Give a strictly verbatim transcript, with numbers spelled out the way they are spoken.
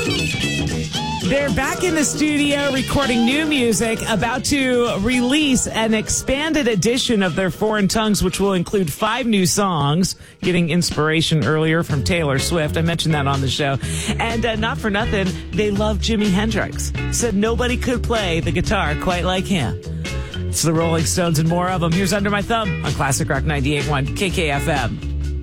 They're back in the studio recording new music, about to release an expanded edition of their Foreign Tongues, which will include five new songs, getting inspiration earlier from Taylor Swift. I mentioned that on the show. And uh, not for nothing, they love Jimi Hendrix. Said nobody could play the guitar quite like him. It's the Rolling Stones and more of them. Here's Under My Thumb on Classic Rock ninety-eight point one K K F M.